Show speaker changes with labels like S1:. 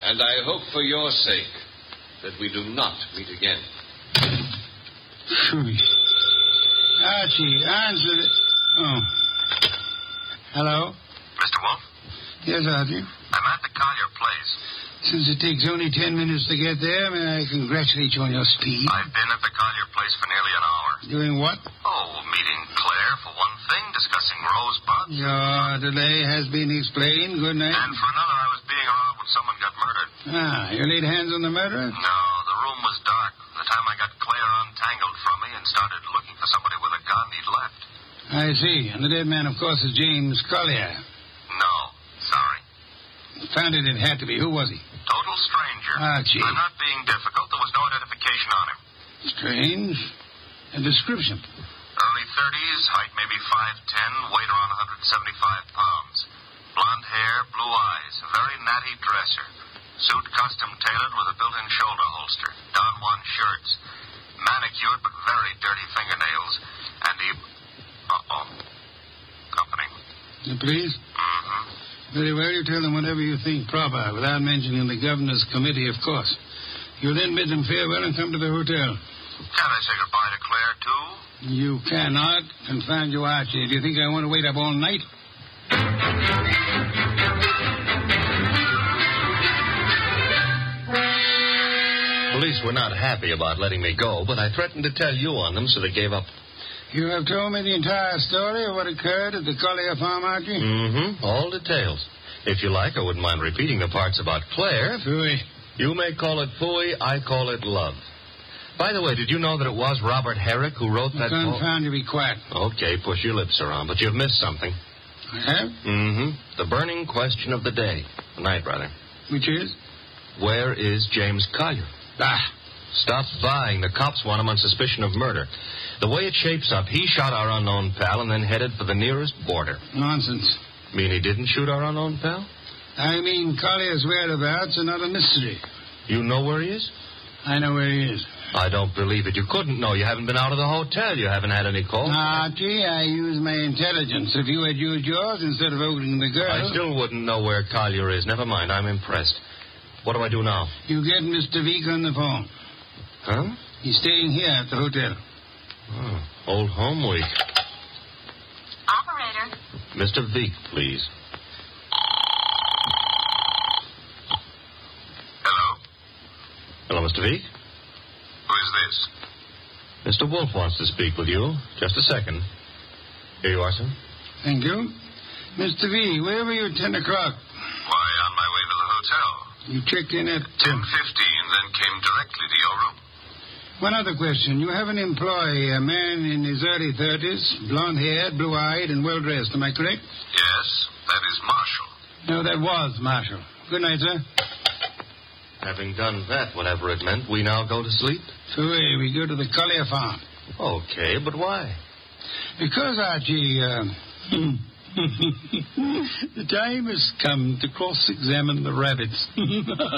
S1: And I hope for your sake that we do not meet again.
S2: Archie, answer it. Oh. Hello?
S3: Mr. Wolf?
S2: Yes, Archie.
S3: I'm at the Collier place.
S2: Since it takes only 10 minutes to get there, may I congratulate you on your speed?
S3: I've been at the Collier place for nearly an hour.
S2: Doing what?
S3: Oh, meeting Claire for one thing, discussing Rosebud.
S2: Your delay has been explained. Good night.
S3: And for another, I was being around when someone got murdered.
S2: You laid hands on the murderer?
S3: No, the room was dark. By the time I got Claire untangled from me and started looking for somebody with a gun, he'd left.
S2: I see. And the dead man, of course, is James Collier.
S3: No, sorry.
S2: Found it had to be. Who was he?
S3: Total stranger.
S2: Archie.
S3: I'm not being difficult. There was no identification on him.
S2: Strange. A description.
S3: Early 30s, height maybe 5'10", weight around 175 pounds. Blonde hair, blue eyes, a very natty dresser. Suit custom tailored with a built-in shoulder holster. Don Juan shirts. Manicured but very dirty fingernails. And he... Company.
S2: Please?
S3: Mm-hmm.
S2: Very well, you tell them whatever you think proper, without mentioning the governor's committee, of course. You then bid them farewell and come to the hotel.
S3: Can't I say goodbye to Claire, too?
S2: You cannot. Confound you, Archie. Do you think I want to wait up all night?
S4: Police were not happy about letting me go, but I threatened to tell you on them, so they gave up.
S2: You have told me the entire story of what occurred at the Collier farm, Archie?
S4: Mm-hmm. All details. If you like, I wouldn't mind repeating the parts about Claire.
S2: Phooey.
S4: You may call it phooey, I call it love. By the way, did you know that it was Robert Herrick who wrote that poem?
S2: Confound you, be quiet.
S4: Okay, push your lips around, but you've missed something.
S2: I have?
S4: Mm-hmm. The burning question of the day. The night, rather.
S2: Which is?
S4: Where is James Collier? Stop lying. The cops want him on suspicion of murder. The way it shapes up, he shot our unknown pal and then headed for the nearest border.
S2: Nonsense.
S4: Mean he didn't shoot our unknown pal?
S2: I mean, Collier's whereabouts are not a mystery.
S4: You know where he is?
S2: I know where he is.
S4: I don't believe it. You couldn't know. You haven't been out of the hotel. You haven't had any calls.
S2: Archie, I use my intelligence. If you had used yours instead of opening the girl...
S4: I still wouldn't know where Collier is. Never mind. I'm impressed. What do I do now?
S2: You get Mr. Veek on the phone.
S4: Huh?
S2: He's staying here at the hotel.
S4: Oh, old home week.
S5: Operator.
S4: Mr. Veek, please.
S3: Hello?
S4: Hello, Mr. Veek?
S3: Who is this?
S4: Mr. Wolf wants to speak with you. Just a second. Here you are, sir.
S2: Thank you. Mr. V, where were you at 10 o'clock?
S3: Why, on my way to the hotel.
S2: You checked in at...
S3: 10:15, then came directly to your room.
S2: One other question. You have an employee, a man in his early 30s, blonde-haired, blue-eyed, and well-dressed. Am I correct?
S3: Yes, that is Marshall.
S2: No, that was Marshall. Good night, sir.
S4: Having done that, whatever it meant, we now go to sleep?
S2: We go to the Collier farm.
S4: Okay, but why?
S2: Because, Archie, the time has come to cross-examine the rabbits.